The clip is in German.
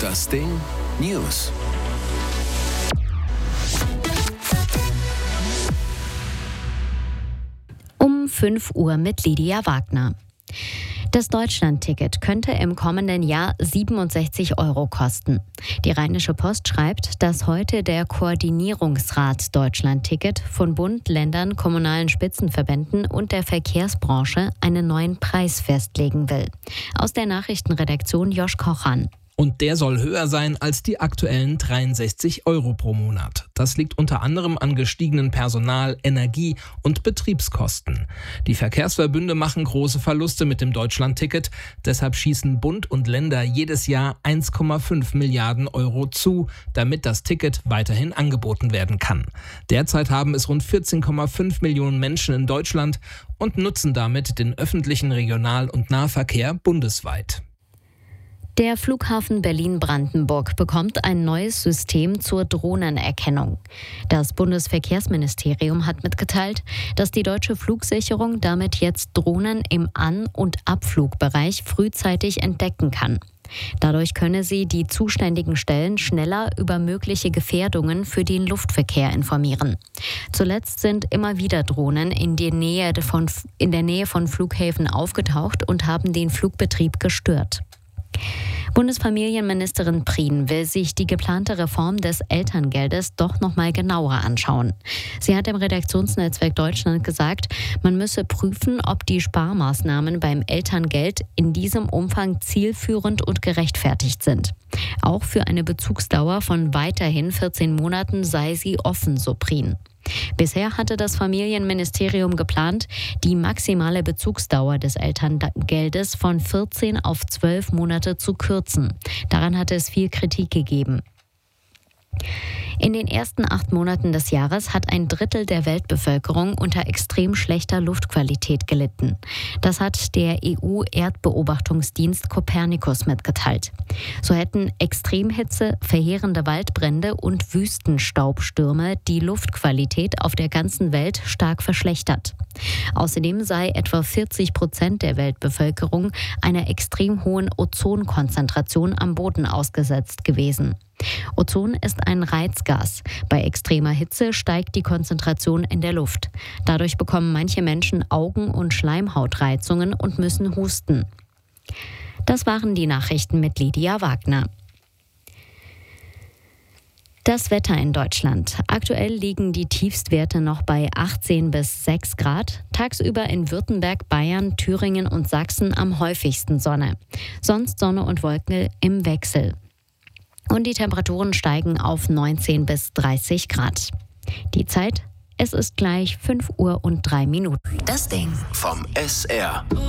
Das Ding News. Um 5 Uhr mit Lydia Wagner. Das Deutschland-Ticket könnte im kommenden Jahr 67 € kosten. Die Rheinische Post schreibt, dass heute der Koordinierungsrat Deutschland-Ticket von Bund, Ländern, kommunalen Spitzenverbänden und der Verkehrsbranche einen neuen Preis festlegen will. Aus der Nachrichtenredaktion Josch Kochan. Und der soll höher sein als die aktuellen 63 € pro Monat. Das liegt unter anderem an gestiegenen Personal-, Energie- und Betriebskosten. Die Verkehrsverbünde machen große Verluste mit dem Deutschland-Ticket. Deshalb schießen Bund und Länder jedes Jahr 1,5 Milliarden € zu, damit das Ticket weiterhin angeboten werden kann. Derzeit haben es rund 14,5 Millionen Menschen in Deutschland und nutzen damit den öffentlichen Regional- und Nahverkehr bundesweit. Der Flughafen Berlin-Brandenburg bekommt ein neues System zur Drohnenerkennung. Das Bundesverkehrsministerium hat mitgeteilt, dass die deutsche Flugsicherung damit jetzt Drohnen im An- und Abflugbereich frühzeitig entdecken kann. Dadurch könne sie die zuständigen Stellen schneller über mögliche Gefährdungen für den Luftverkehr informieren. Zuletzt sind immer wieder Drohnen in der Nähe von Flughäfen aufgetaucht und haben den Flugbetrieb gestört. Bundesfamilienministerin Prien will sich die geplante Reform des Elterngeldes doch noch mal genauer anschauen. Sie hat im Redaktionsnetzwerk Deutschland gesagt, man müsse prüfen, ob die Sparmaßnahmen beim Elterngeld in diesem Umfang zielführend und gerechtfertigt sind. Auch für eine Bezugsdauer von weiterhin 14 Monaten sei sie offen, so Prien. Bisher hatte das Familienministerium geplant, die maximale Bezugsdauer des Elterngeldes von 14 auf 12 Monate zu kürzen. Daran hatte es viel Kritik gegeben. In den ersten 8 Monaten des Jahres hat ein Drittel der Weltbevölkerung unter extrem schlechter Luftqualität gelitten. Das hat der EU-Erdbeobachtungsdienst Copernicus mitgeteilt. So hätten Extremhitze, verheerende Waldbrände und Wüstenstaubstürme die Luftqualität auf der ganzen Welt stark verschlechtert. Außerdem sei etwa 40% der Weltbevölkerung einer extrem hohen Ozonkonzentration am Boden ausgesetzt gewesen. Ozon ist ein Reizgas. Bei extremer Hitze steigt die Konzentration in der Luft. Dadurch bekommen manche Menschen Augen- und Schleimhautreizungen und müssen husten. Das waren die Nachrichten mit Lydia Wagner. Das Wetter in Deutschland. Aktuell liegen die Tiefstwerte noch bei 18 bis 6 Grad. Tagsüber in Württemberg, Bayern, Thüringen und Sachsen am häufigsten Sonne. Sonst Sonne und Wolken im Wechsel. Und die Temperaturen steigen auf 19 bis 30 Grad. Die Zeit, es ist gleich 5:03 Uhr. Das Ding vom SR.